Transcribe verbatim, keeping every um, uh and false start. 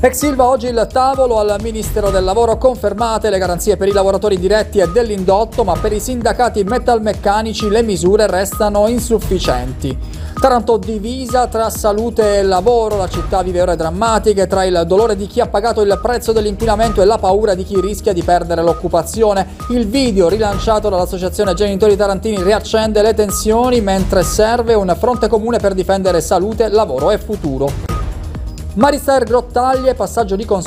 Ex Ilva oggi il tavolo al Ministero del Lavoro, confermate le garanzie per i lavoratori diretti e dell'indotto, ma per i sindacati metalmeccanici le misure restano insufficienti. Taranto divisa tra salute e lavoro, la città vive ore drammatiche tra il dolore di chi ha pagato il prezzo dell'inquinamento e la paura di chi rischia di perdere l'occupazione. Il video rilanciato dall'Associazione Genitori Tarantini riaccende le tensioni mentre serve un fronte comune per difendere salute, lavoro e futuro. Maristar Grottaglie, passaggio di consegna